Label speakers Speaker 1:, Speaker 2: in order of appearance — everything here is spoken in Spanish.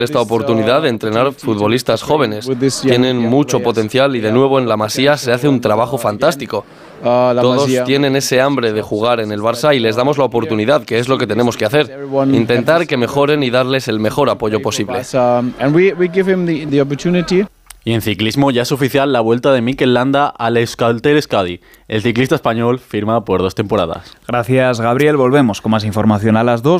Speaker 1: esta oportunidad de entrenar futbolistas jóvenes. Tienen mucho potencial y de nuevo en la Masía se hace un trabajo fantástico. Todos tienen ese hambre de jugar en el Barça y les damos la oportunidad, que es lo que tenemos que hacer. Intentar que mejoren y darles el mejor apoyo posible.
Speaker 2: Y en ciclismo ya es oficial la vuelta de Mikel Landa al Euskaltel Euskadi. El ciclista español firma por 2 temporadas.
Speaker 3: Gracias, Gabriel. Volvemos con más información a las 2.